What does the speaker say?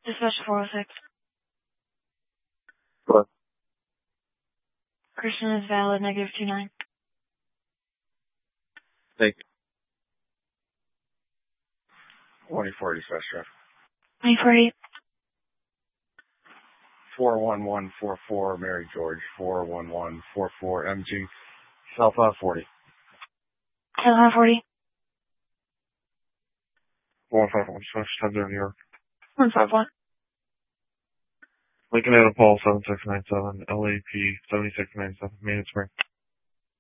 Dispatch 406. What? Christian is valid, -29. Thank you. 24 dispatch traffic. 948. 41144 Mary George, 41144 MG, South 40. 1040. 151 dispatch, 10 New York. 151. Lincoln Ada Paul 7697, LAP 7697, Main Spring.